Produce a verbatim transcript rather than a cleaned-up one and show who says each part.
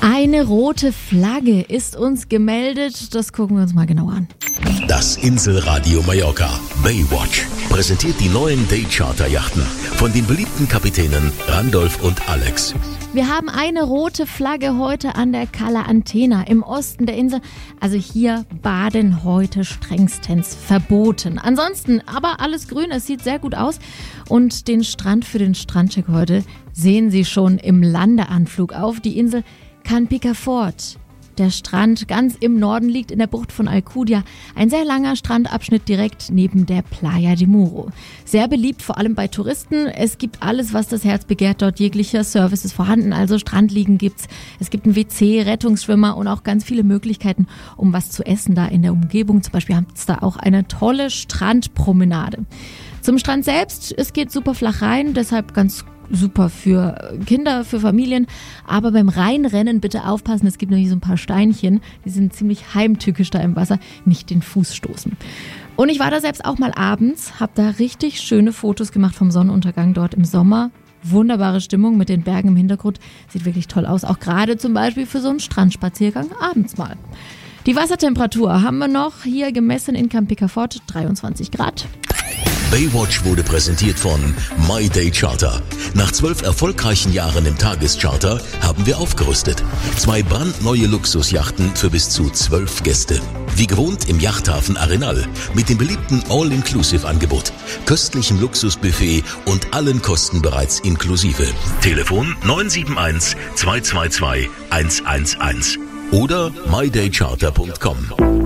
Speaker 1: Eine rote Flagge ist uns gemeldet. Das gucken wir uns mal genau an.
Speaker 2: Das Inselradio Mallorca Baywatch präsentiert die neuen Day-Charter-Yachten von den beliebten Kapitänen Randolph und Alex.
Speaker 1: Wir haben eine rote Flagge heute an der Cala Antena im Osten der Insel. Also hier baden heute strengstens verboten. Ansonsten aber alles grün, es sieht sehr gut aus. Und den Strand für den Strandcheck heute sehen Sie schon im Landeanflug auf die Insel Can Picafort. Der Strand ganz im Norden liegt in der Bucht von Alcudia. Ein sehr langer Strandabschnitt direkt neben der Playa de Muro. Sehr beliebt, vor allem bei Touristen. Es gibt alles, was das Herz begehrt. Dort jeglicher Service ist vorhanden. Also Strandliegen gibt's. Es gibt ein W C, Rettungsschwimmer und auch ganz viele Möglichkeiten, um was zu essen da in der Umgebung. Zum Beispiel haben es da auch eine tolle Strandpromenade. Zum Strand selbst, es geht super flach rein, deshalb ganz super für Kinder, für Familien. Aber beim Reinrennen bitte aufpassen, es gibt nämlich so ein paar Steinchen, die sind ziemlich heimtückisch da im Wasser, nicht den Fuß stoßen. Und ich war da selbst auch mal abends, habe da richtig schöne Fotos gemacht vom Sonnenuntergang dort im Sommer. Wunderbare Stimmung mit den Bergen im Hintergrund, sieht wirklich toll aus, auch gerade zum Beispiel für so einen Strandspaziergang abends mal. Die Wassertemperatur haben wir noch hier gemessen in Can Picafort, dreiundzwanzig Grad.
Speaker 2: Baywatch wurde präsentiert von My Day Charter. Nach zwölf erfolgreichen Jahren im Tagescharter haben wir aufgerüstet. Zwei brandneue Luxusjachten für bis zu zwölf Gäste. Wie gewohnt im Yachthafen Arenal mit dem beliebten All-Inclusive-Angebot, köstlichem Luxusbuffet und allen Kosten bereits inklusive. Telefon neun sieben eins, zwei zwei zwei, eins eins eins oder my day charter punkt com.